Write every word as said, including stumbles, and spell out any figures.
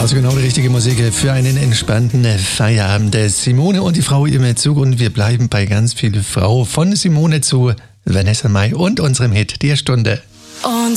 Also genau die richtige Musik für einen entspannten Feierabend. Simone und die Frau im Zug und wir bleiben bei ganz viel Frau. Von Simone zu Vanessa Mai und unserem Hit Der Stunde. Und